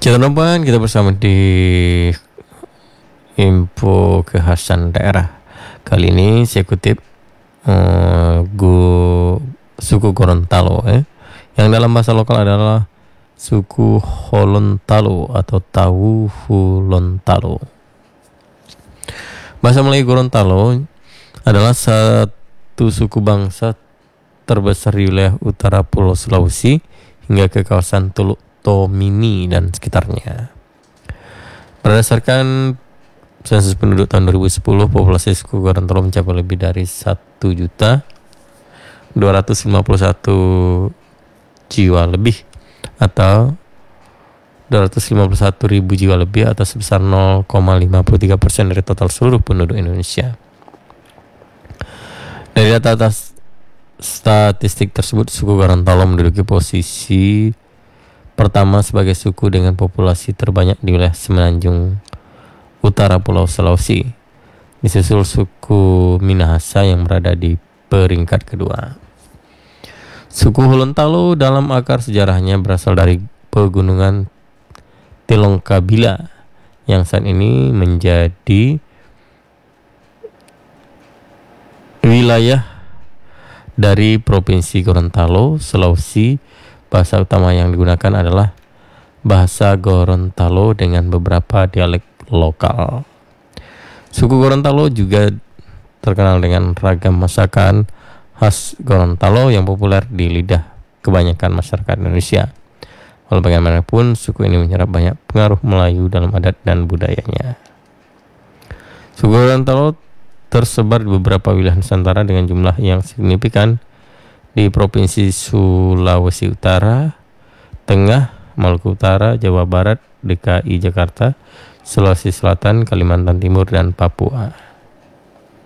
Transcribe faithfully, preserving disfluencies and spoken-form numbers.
Kita depan kita bersama di info kekhasan daerah. Kali ini saya kutip uh, Gu, suku Gorontalo eh, yang dalam bahasa lokal adalah suku Holontalo atau Tawu Hulontalo. Bahasa Melayu Gorontalo adalah satu suku bangsa terbesar di wilayah utara Pulau Sulawesi hingga ke kawasan Teluk Tomini dan sekitarnya. Berdasarkan sensus penduduk tahun dua ribu sepuluh, populasi suku Gorontalo mencapai lebih dari satu juta dua ratus lima puluh satu jiwa lebih atau dua ratus lima puluh satu ribu jiwa lebih atau sebesar nol koma lima puluh tiga persen dari total seluruh penduduk Indonesia. Dari data atas statistik tersebut, suku Gorontalo menduduki posisi pertama sebagai suku dengan populasi terbanyak di wilayah semenanjung utara Pulau Sulawesi, disusul suku Minahasa yang berada di peringkat kedua. Suku Holontalo dalam akar sejarahnya berasal dari pegunungan Telongkabila yang saat ini menjadi wilayah dari Provinsi Gorontalo, Sulawesi. Bahasa utama yang digunakan adalah bahasa Gorontalo dengan beberapa dialek lokal. Suku Gorontalo juga terkenal dengan ragam masakan khas Gorontalo yang populer di lidah kebanyakan masyarakat Indonesia. Walau bagaimanapun, suku ini menyerap banyak pengaruh Melayu dalam adat dan budayanya. Suku Gorontalo tersebar di beberapa wilayah Nusantara dengan jumlah yang signifikan di Provinsi Sulawesi Utara, Tengah, Maluku Utara, Jawa Barat, D K I Jakarta, Sulawesi Selatan, Kalimantan Timur, dan Papua.